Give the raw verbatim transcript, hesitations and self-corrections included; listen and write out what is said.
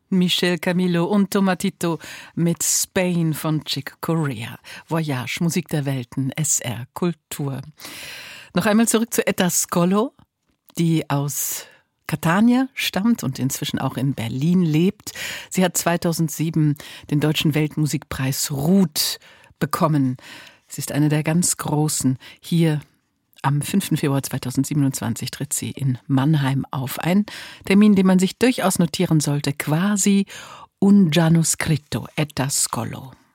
Michel Camilo und Tomatito mit Spain von Chick Corea. Voyage, Musik der Welten, S R Kultur. Noch einmal zurück zu Etta Scolo, die aus Catania stammt und inzwischen auch in Berlin lebt. Sie hat zweitausendsieben den Deutschen Weltmusikpreis Ruth bekommen. Sie ist eine der ganz Großen. Hier am fünften Februar zweitausendsiebenundzwanzig tritt sie in Mannheim auf. Ein Termin, den man sich durchaus notieren sollte. Quasi un già scritto, Etta Scolo.